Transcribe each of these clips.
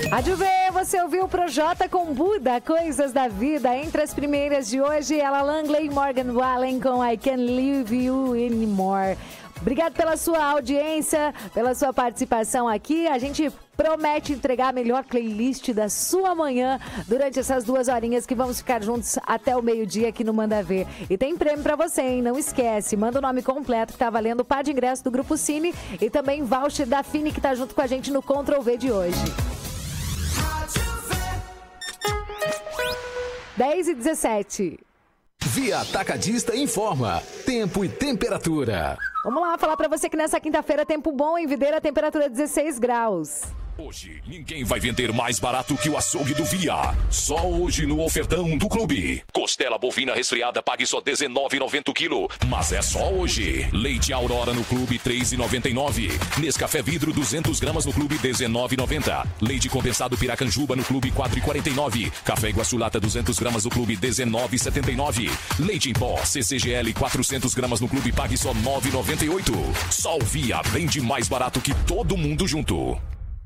Rádio V, você ouviu o Projota com Buda, Coisas da Vida. Entre as primeiras de hoje, ela Langley Morgan Wallen com I Can't Leave You Anymore. Obrigado pela sua audiência, pela sua participação aqui. A gente promete entregar a melhor playlist da sua manhã durante essas 2 horinhas que vamos ficar juntos até o meio-dia aqui no Manda Ver. E tem prêmio pra você, hein? Não esquece, manda o nome completo que tá valendo o par de ingresso do Grupo Cine e também voucher da Fini que tá junto com a gente no Ctrl V de hoje. 10h17. Via Atacadista informa tempo e temperatura. Vamos lá falar pra você que nessa quinta-feira tempo bom em Videira, temperatura 16 graus. Hoje, ninguém vai vender mais barato que o açougue do Via. Só hoje no ofertão do clube. Costela bovina resfriada, pague só R$19,90 o quilo. Mas é só hoje. Leite Aurora no clube, R$3,99. Nescafé vidro, 200 gramas no clube, R$19,90. Leite condensado Piracanjuba no clube, R$4,49. Café Iguaçu Lata, 200 gramas no clube, R$19,79. Leite em pó, CCGL, 400 gramas no clube, pague só R$9,98. Só o Via vende mais barato que todo mundo junto.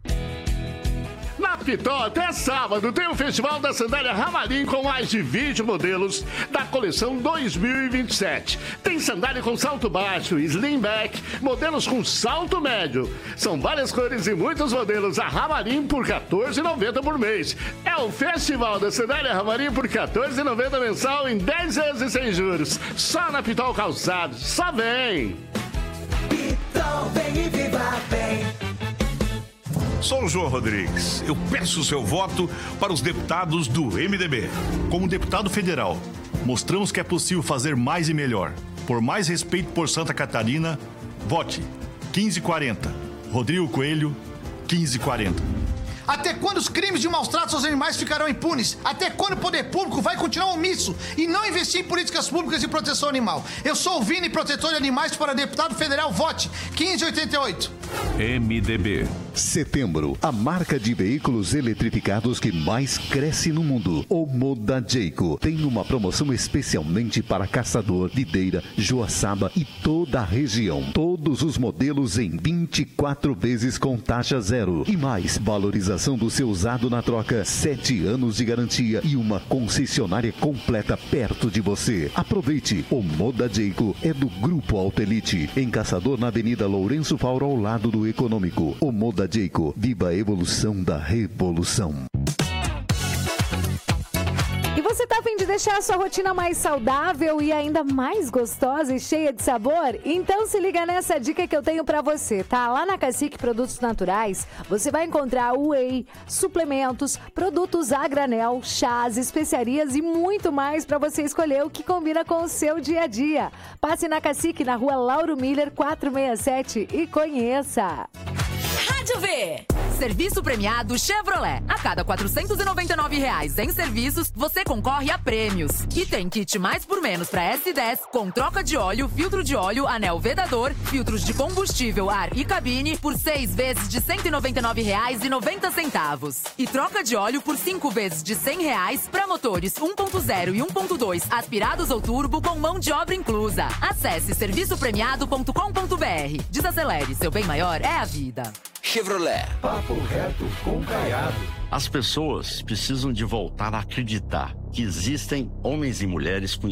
Na Pitol, até sábado, tem o Festival da Sandália Ramarim com mais de 20 modelos da coleção 2027. Tem sandália com salto baixo, slim back, modelos com salto médio. São várias cores e muitos modelos. A Ramarim por R$14,90 por mês. É o Festival da Sandália Ramarim por R$14,90 mensal em 10 vezes sem juros. Só na Pitol Calçados. Só vem! Pitol, vem e viva bem! Sou o João Rodrigues. Eu peço o seu voto para os deputados do MDB. Como deputado federal, mostramos que é possível fazer mais e melhor. Por mais respeito por Santa Catarina, vote 1540. Rodrigo Coelho, 1540. Até quando os crimes de maus tratos aos animais ficarão impunes? Até quando o poder público vai continuar omisso e não investir em políticas públicas de proteção animal? Eu sou o Vini, protetor de animais, para deputado federal. Vote 1588. MDB. Setembro, a marca de veículos eletrificados que mais cresce no mundo, o Moda Jayco, tem uma promoção especialmente para Caçador, Videira, Joaçaba e toda a região. Todos os modelos em 24 vezes com taxa zero. E mais, valorização do seu usado na troca, 7 anos de garantia e uma concessionária completa perto de você. Aproveite, o Moda Jayco é do Grupo Autelite, em Caçador, na Avenida Lourenço Fauro, ao lado do Econômico. O Moda Jayco, viva a evolução da revolução. E você tá a fim de deixar a sua rotina mais saudável e ainda mais gostosa e cheia de sabor? Então se liga nessa dica que eu tenho pra você, tá? Lá na Cacique Produtos Naturais, você vai encontrar whey, suplementos, produtos a granel, chás, especiarias e muito mais pra você escolher o que combina com o seu dia a dia. Passe na Cacique, na rua Lauro Miller, 467 e conheça! Rádio V. Serviço premiado Chevrolet. A cada R$ 499 em serviços, você concorre a prêmios. E tem kit mais por menos para S10 com troca de óleo, filtro de óleo, anel vedador, filtros de combustível, ar e cabine por 6 vezes de R$ 199,90. E troca de óleo por 5 vezes de R$ 100 para motores 1.0 e 1.2 aspirados ou turbo com mão de obra inclusa. Acesse serviçopremiado.com.br. Desacelere, seu bem maior é a vida. Chevrolet. Papo reto com Caiado. As pessoas precisam de voltar a acreditar que existem homens e mulheres com